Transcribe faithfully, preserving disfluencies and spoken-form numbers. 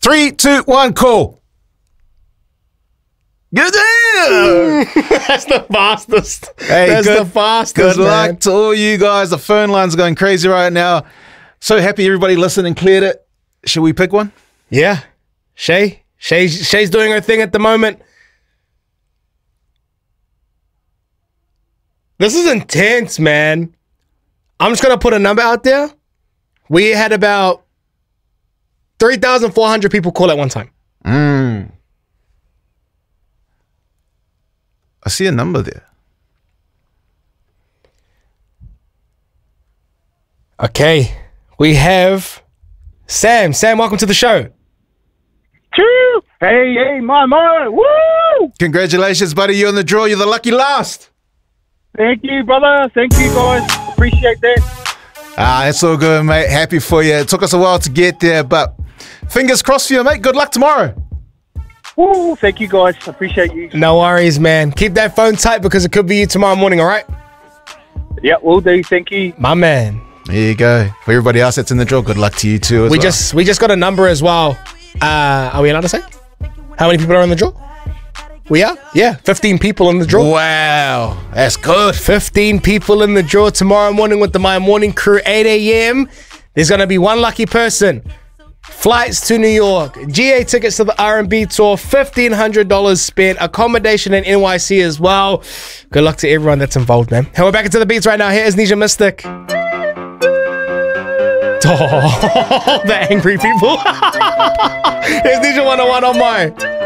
Three, two, one, call. Good day. That's the fastest. Hey, That's good, the fastest, Good man. luck to all you guys. The phone line's going crazy right now. So happy everybody listened and cleared it. Should we pick one? Yeah. Shay? Shay Shay's doing her thing at the moment. This is intense, man. I'm just going to put a number out there. We had about three thousand four hundred people call at one time. Mm. I see a number there. Okay. We have Sam. Sam, welcome to the show. Choo! Hey, hey, my, my, woo! Congratulations, buddy. You're in the draw. You're the lucky last. Thank you, brother. Thank you, guys. Appreciate that. Ah, it's all good, mate. Happy for you. It took us a while to get there, but fingers crossed for you, mate. Good luck tomorrow. Woo! Thank you, guys. Appreciate you. No worries, man. Keep that phone tight because it could be you tomorrow morning, all right? Yeah, will do. Thank you. My man. There you go. For everybody else that's in the draw, good luck to you too as We well. just we just got a number as well. Uh, are we allowed to say? How many people are in the draw? We are? Yeah, fifteen people in the draw. Wow, that's good. fifteen people in the draw tomorrow morning with the My Morning Crew, eight a.m. There's going to be one lucky person. Flights to New York, G A tickets to the R and B tour, fifteen hundred dollars spent, accommodation in N Y C as well. Good luck to everyone that's involved, man. And we're back into the beats right now. Here is Nisha Mystic. Oh, the angry people. Here's Nisha one oh one on mine.